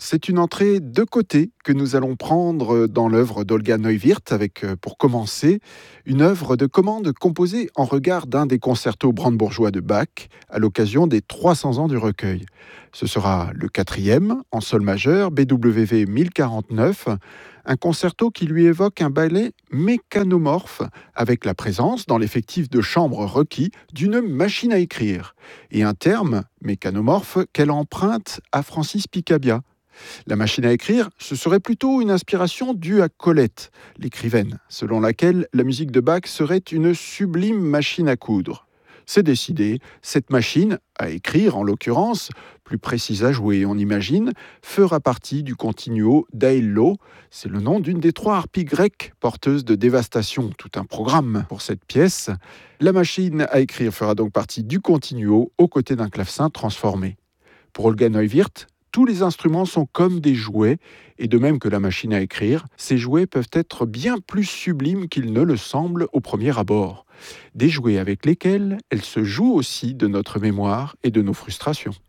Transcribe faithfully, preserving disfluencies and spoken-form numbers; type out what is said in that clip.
c'est une entrée de côté que nous allons prendre dans l'œuvre d'Olga Neuwirth avec, euh, pour commencer, une œuvre de commande composée en regard d'un des concertos brandebourgeois de Bach à l'occasion des trois cents ans du recueil. Ce sera le quatrième, en sol majeur, B W V mille quarante-neuf, un concerto qui lui évoque un ballet mécanomorphe avec la présence, dans l'effectif de chambre requis, d'une machine à écrire, et un terme, mécanomorphe, qu'elle emprunte à Francis Picabia. La machine à écrire, ce serait plutôt une inspiration due à Colette, l'écrivaine, selon laquelle la musique de Bach serait une sublime machine à coudre. C'est décidé, cette machine, à écrire en l'occurrence, plus précise à jouer, on imagine, fera partie du continuo d'Aello. C'est le nom d'une des trois harpies grecques porteuses de dévastation, tout un programme pour cette pièce. La machine à écrire fera donc partie du continuo aux côtés d'un clavecin transformé. Pour Olga Neuwirth, tous les instruments sont comme des jouets, et de même que la machine à écrire, ces jouets peuvent être bien plus sublimes qu'ils ne le semblent au premier abord. Des jouets avec lesquels elle se joue aussi de notre mémoire et de nos frustrations.